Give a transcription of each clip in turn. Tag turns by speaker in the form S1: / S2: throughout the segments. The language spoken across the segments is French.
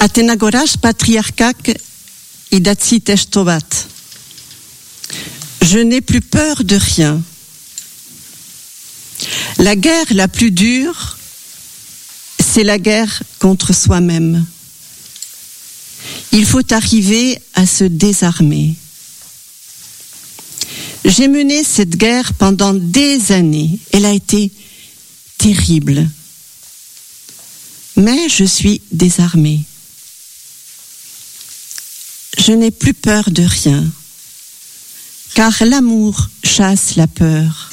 S1: Athénagoras patriarchak idatzi testo bat. Je n'ai plus peur de rien. La guerre la plus dure, c'est la guerre contre soi-même. Il faut arriver à se désarmer. J'ai mené cette guerre pendant des années. Elle a été terrible. Mais je suis désarmée. Je n'ai plus peur de rien, car l'amour chasse la peur.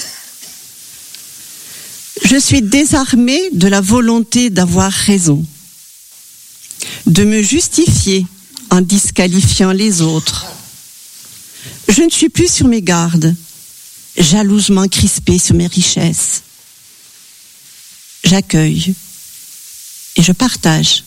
S1: Je suis désarmée de la volonté d'avoir raison, de me justifier en disqualifiant les autres. Je ne suis plus sur mes gardes, jalousement crispée sur mes richesses. J'accueille et je partage.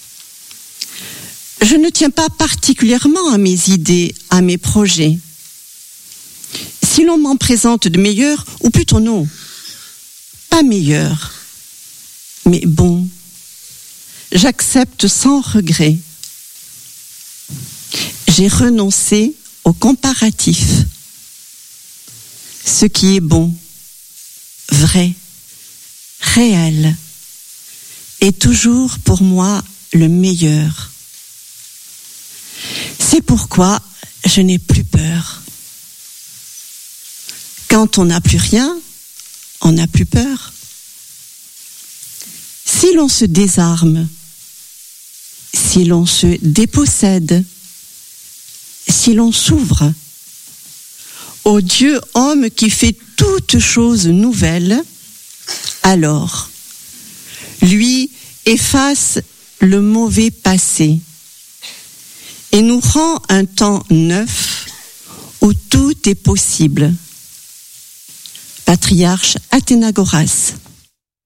S1: Je ne tiens pas particulièrement à mes idées, à mes projets. Si l'on m'en présente de meilleurs, ou plutôt non, pas meilleurs, mais bons, j'accepte sans regret. J'ai renoncé au comparatif. Ce qui est bon, vrai, réel, est toujours pour moi le meilleur. C'est pourquoi je n'ai plus peur. Quand on n'a plus rien, on n'a plus peur. Si l'on se désarme, si l'on se dépossède, si l'on s'ouvre au Dieu homme qui fait toutes choses nouvelles, alors lui efface le mauvais passé et nous rend un temps neuf où tout est possible. Patriarche Athénagoras.